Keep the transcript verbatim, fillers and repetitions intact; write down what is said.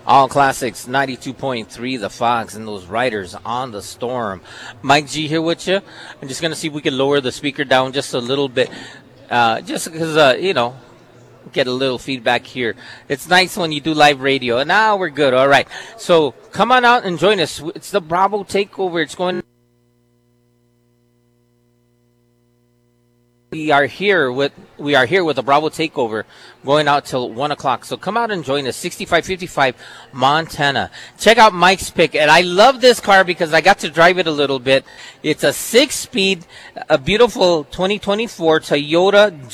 All Classics ninety-two point three, the Fox, and those riders on the storm. Mike G here with you. I'm just going to see if we can lower the speaker down just a little bit. Uh, just because, uh, you know, get a little feedback here. It's nice when you do live radio. And now we're good. All right. So come on out and join us. It's the Bravo Takeover. It's going. We are here with we are here with the Bravo Takeover going out till one o'clock. So come out and join us. sixty-five fifty-five Montana. Check out Mike's pick, and I love this car because I got to drive it a little bit. It's a six-speed, a beautiful twenty twenty-four Toyota